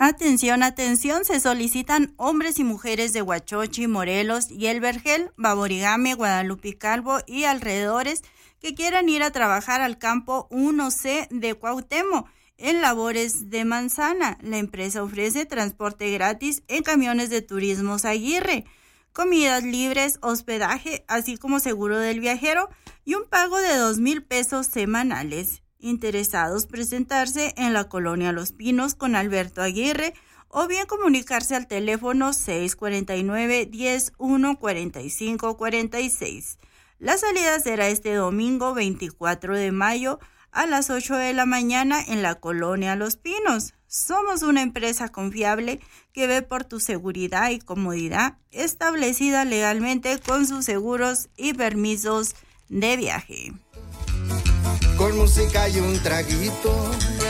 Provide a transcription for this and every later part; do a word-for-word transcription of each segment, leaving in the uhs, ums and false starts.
Atención, atención, se solicitan hombres y mujeres de Huachochi, Morelos y El Vergel, Baborigame, Guadalupe Calvo y alrededores que quieran ir a trabajar al campo uno ce de Cuauhtémoc en labores de manzana. La empresa ofrece transporte gratis en camiones de Turismos Aguirre, comidas libres, hospedaje, así como seguro del viajero y un pago de dos mil pesos semanales. Interesados presentarse en la colonia Los Pinos con Alberto Aguirre o bien comunicarse al teléfono seis cuatro nueve, diez, uno, cuarenta y cinco cuarenta y seis. La salida será este domingo veinticuatro de mayo a las ocho de la mañana en la colonia Los Pinos. Somos una empresa confiable que ve por tu seguridad y comodidad, establecida legalmente con sus seguros y permisos de viaje. Con música y un traguito,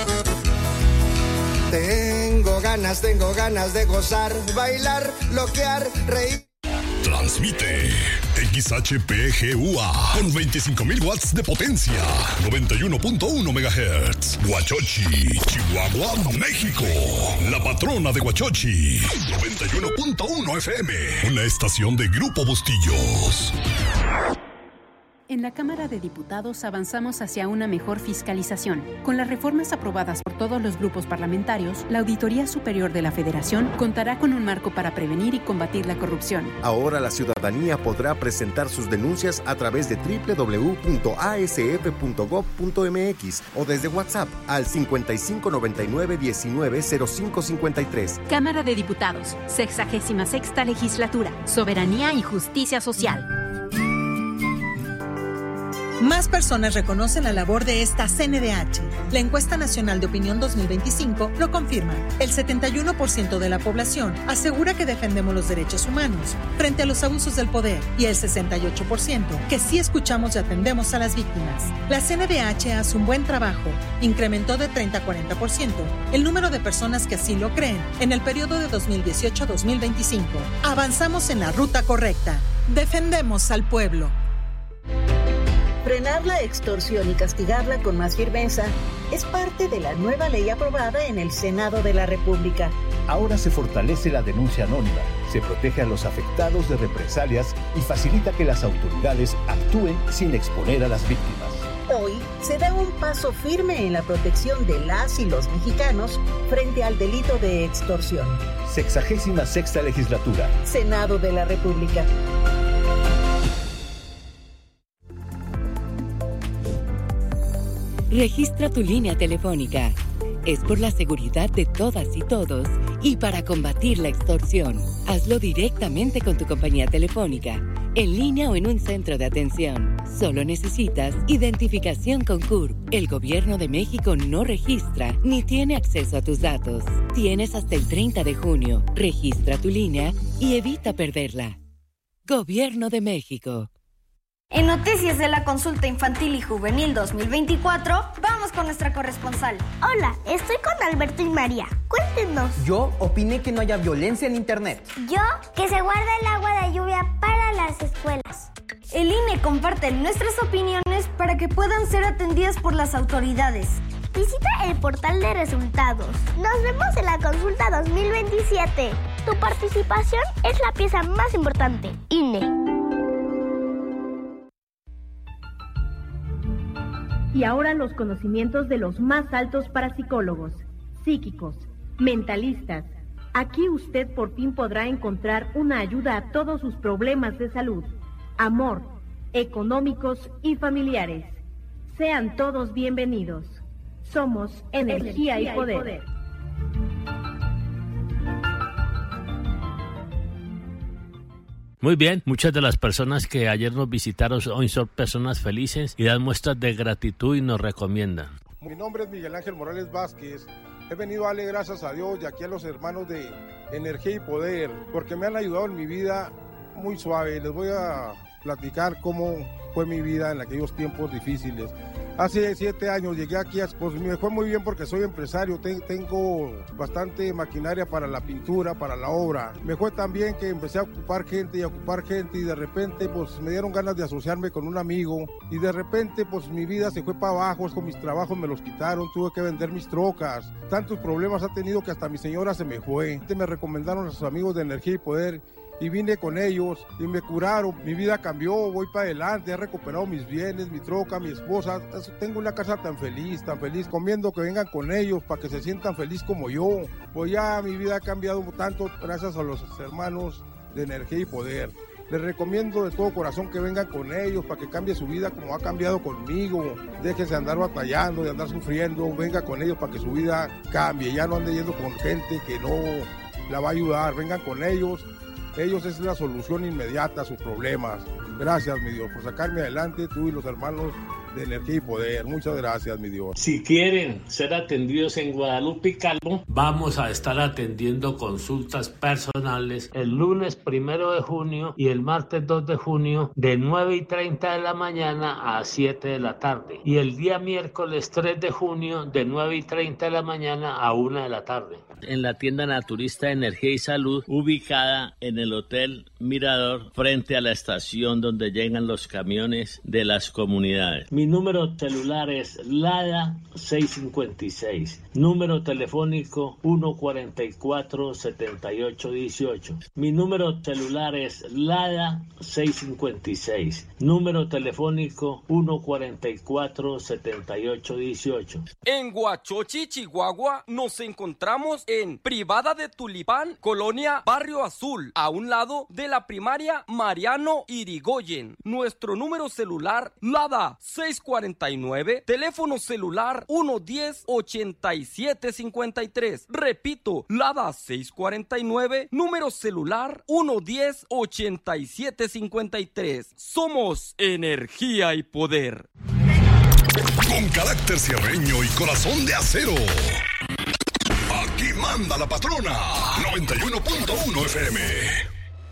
tengo ganas, tengo ganas de gozar, bailar, loquear, reír. Transmite X H P G U A con veinticinco mil watts de potencia, noventa y uno punto uno megahertz. Huachochi, Chihuahua, México. La patrona de Huachochi, noventa y uno punto uno F M. Una estación de Grupo Bustillos. En la Cámara de Diputados avanzamos hacia una mejor fiscalización. Con las reformas aprobadas por todos los grupos parlamentarios, la Auditoría Superior de la Federación contará con un marco para prevenir y combatir la corrupción. Ahora la ciudadanía podrá presentar sus denuncias a través de doble u doble u doble u punto a s f punto gob punto m x o desde WhatsApp al cincuenta y cinco noventa y nueve diecinueve cero cinco cincuenta y tres. Cámara de Diputados, sexagésima sexta Legislatura, Soberanía y Justicia Social. Más personas reconocen la labor de esta C N D H. La Encuesta Nacional de Opinión dos mil veinticinco lo confirma. El setenta y uno por ciento de la población asegura que defendemos los derechos humanos frente a los abusos del poder y el sesenta y ocho por ciento que sí escuchamos y atendemos a las víctimas. La C N D H hace un buen trabajo. Incrementó de treinta a cuarenta por ciento el número de personas que así lo creen en el periodo de dos mil dieciocho a dos mil veinticinco. Avanzamos en la ruta correcta. Defendemos al pueblo. Frenar la extorsión y castigarla con más firmeza es parte de la nueva ley aprobada en el Senado de la República. Ahora se fortalece la denuncia anónima, se protege a los afectados de represalias y facilita que las autoridades actúen sin exponer a las víctimas. Hoy se da un paso firme en la protección de las y los mexicanos frente al delito de extorsión. Sexagésima sexta Legislatura. Senado de la República. Registra tu línea telefónica. Es por la seguridad de todas y todos y para combatir la extorsión. Hazlo directamente con tu compañía telefónica, en línea o en un centro de atención. Solo necesitas identificación con C U R P. El Gobierno de México no registra ni tiene acceso a tus datos. Tienes hasta el treinta de junio. Registra tu línea y evita perderla. Gobierno de México. En Noticias de la Consulta Infantil y Juvenil dos mil veinticuatro, vamos con nuestra corresponsal. Hola, estoy con Alberto y María. Cuéntenos. Yo opiné que no haya violencia en Internet. Yo, que se guarda el agua de lluvia para las escuelas. El I N E comparte nuestras opiniones para que puedan ser atendidas por las autoridades. Visita el portal de resultados. Nos vemos en la Consulta dos mil veintisiete. Tu participación es la pieza más importante. I N E. Y ahora los conocimientos de los más altos parapsicólogos, psíquicos, mentalistas. Aquí usted por fin podrá encontrar una ayuda a todos sus problemas de salud, amor, económicos y familiares. Sean todos bienvenidos. Somos Energía, Energía y Poder. Y poder. Muy bien, muchas de las personas que ayer nos visitaron hoy son personas felices y dan muestras de gratitud y nos recomiendan. Mi nombre es Miguel Ángel Morales Vázquez. He venido a darle gracias a Dios y aquí a los hermanos de Energía y Poder porque me han ayudado en mi vida muy suave. Les voy a platicar cómo fue mi vida en aquellos tiempos difíciles. Hace siete años llegué aquí, pues me fue muy bien porque soy empresario, tengo bastante maquinaria para la pintura, para la obra. Me fue tan bien que empecé a ocupar gente y a ocupar gente y de repente pues me dieron ganas de asociarme con un amigo y de repente pues mi vida se fue para abajo, con mis trabajos me los quitaron, tuve que vender mis trocas. Tantos problemas ha tenido que hasta mi señora se me fue. Me recomendaron a sus amigos de Energía y Poder y vine con ellos y me curaron, mi vida cambió, voy para adelante, he recuperado mis bienes, mi troca, mi esposa, tengo una casa tan feliz, tan feliz, comiendo que vengan con ellos para que se sientan feliz como yo. Pues ya mi vida ha cambiado tanto gracias a los hermanos de Energía y Poder. Les recomiendo de todo corazón que vengan con ellos para que cambie su vida como ha cambiado conmigo. Déjense de andar batallando, de andar sufriendo, venga con ellos para que su vida cambie, ya no ande yendo con gente que no la va a ayudar, vengan con ellos. Ellos es la solución inmediata a sus problemas. Gracias, mi Dios, por sacarme adelante, tú y los hermanos de Energía y Poder. Muchas gracias, mi Dios. Si quieren ser atendidos en Guadalupe y Calvo, vamos a estar atendiendo consultas personales el lunes primero de junio y el martes dos de junio de nueve y treinta de la mañana a siete de la tarde. Y el día miércoles tres de junio de nueve y treinta de la mañana a una de la tarde. En la tienda naturista Energía y Salud, ubicada en el Hotel Mirador, frente a la estación donde llegan los camiones de las comunidades. Mi número celular es Lada seiscientos cincuenta y seis, número telefónico uno cuarenta y cuatro, setenta y ocho dieciocho. Mi número celular es Lada seiscientos cincuenta y seis, número telefónico uno cuarenta y cuatro, setenta y ocho dieciocho. En Huachochi, Chihuahua, nos encontramos en Privada de Tulipán, Colonia Barrio Azul, a un lado de la primaria Mariano Irigoyen. Nuestro número celular, Lada seiscientos cuarenta y nueve, teléfono celular uno diez, ochenta y siete cincuenta y tres. Repito, Lada seiscientos cuarenta y nueve, número celular uno diez, ochenta y siete cincuenta y tres. Somos Energía y Poder. Con carácter sierreño y corazón de acero. Aquí manda la patrona. noventa y uno punto uno F M.